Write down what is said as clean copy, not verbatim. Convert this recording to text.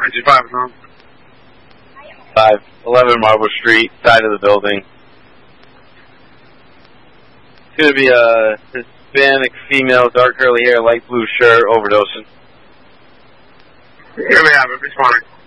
25 is on. 511 Marble Street, side of the building. It's going to be a Hispanic female, dark curly hair, light blue shirt, overdosing. Here we have it, responding.